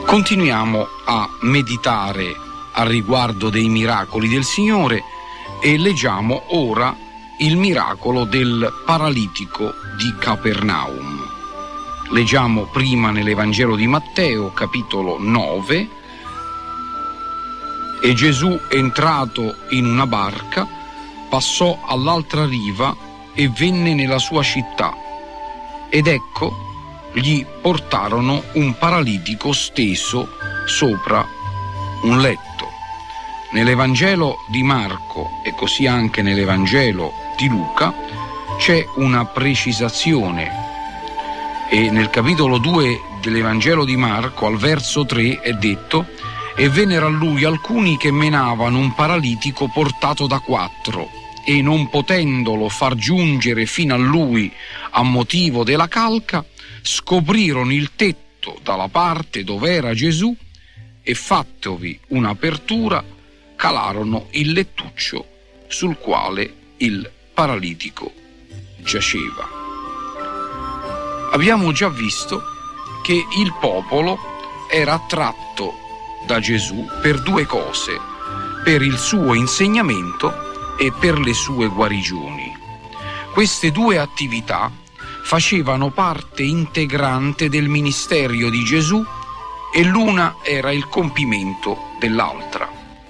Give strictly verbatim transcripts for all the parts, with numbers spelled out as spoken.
Continuiamo a meditare a riguardo dei miracoli del Signore e leggiamo ora il miracolo del paralitico di Capernaum. Leggiamo prima nell'Evangelo di Matteo, capitolo nove. E Gesù, entrato in una barca, passò all'altra riva e venne nella sua città. Ed ecco, gli portarono un paralitico steso sopra un letto. Nell'Evangelo di Marco e così anche nell'Evangelo di Luca c'è una precisazione, e nel capitolo due dell'Evangelo di Marco al verso tre è detto: e vennero a lui alcuni che menavano un paralitico portato da quattro, e non potendolo far giungere fino a lui a motivo della calca, scoprirono il tetto dalla parte dove era Gesù e, fattovi un'apertura, calarono il lettuccio sul quale il paralitico giaceva. Abbiamo già visto che il popolo era attratto da Gesù per due cose: per il suo insegnamento e per le sue guarigioni. Queste due attività facevano parte integrante del ministero di Gesù e l'una era il compimento dell'altra.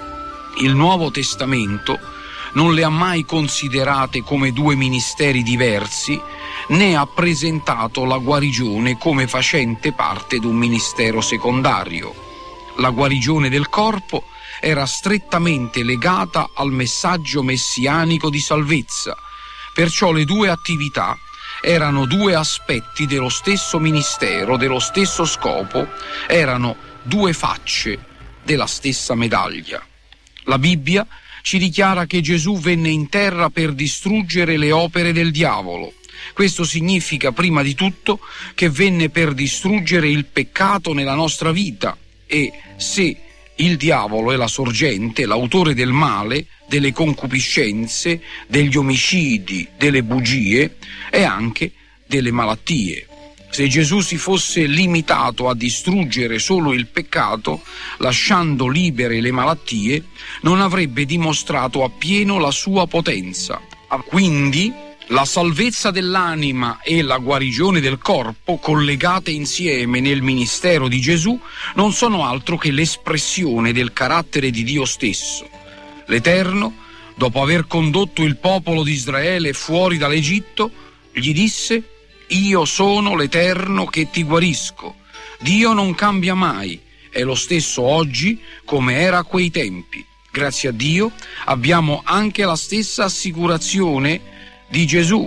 Il Nuovo Testamento non le ha mai considerate come due ministeri diversi, né ha presentato la guarigione come facente parte di un ministero secondario. La guarigione del corpo era strettamente legata al messaggio messianico di salvezza, perciò le due attività erano due aspetti dello stesso ministero, dello stesso scopo, erano due facce della stessa medaglia. La Bibbia ci dichiara che Gesù venne in terra per distruggere le opere del diavolo. Questo significa prima di tutto che venne per distruggere il peccato nella nostra vita, e se il diavolo è la sorgente, l'autore del male, delle concupiscenze, degli omicidi, delle bugie e anche delle malattie. Se Gesù si fosse limitato a distruggere solo il peccato, lasciando libere le malattie, non avrebbe dimostrato appieno la sua potenza. Quindi la salvezza dell'anima e la guarigione del corpo, collegate insieme nel ministero di Gesù, non sono altro che l'espressione del carattere di Dio stesso. L'Eterno, dopo aver condotto il popolo di Israele fuori dall'Egitto, gli disse: «Io sono l'Eterno che ti guarisco». Dio non cambia mai, è lo stesso oggi come era a quei tempi. Grazie a Dio abbiamo anche la stessa assicurazione di Gesù.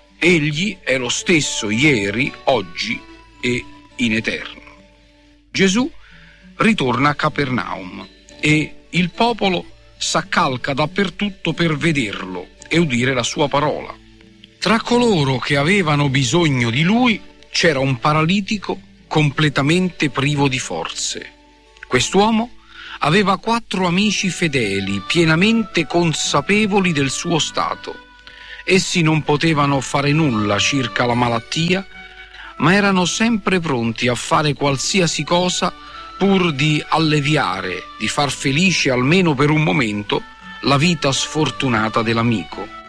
Egli è lo stesso ieri, oggi e in eterno. Gesù ritorna a Capernaum e il popolo s'accalca dappertutto per vederlo e udire la sua parola. Tra coloro che avevano bisogno di lui c'era un paralitico completamente privo di forze. Quest'uomo aveva quattro amici fedeli, pienamente consapevoli del suo stato. Essi non potevano fare nulla circa la malattia, ma erano sempre pronti a fare qualsiasi cosa pur di alleviare, di far felice almeno per un momento la vita sfortunata dell'amico.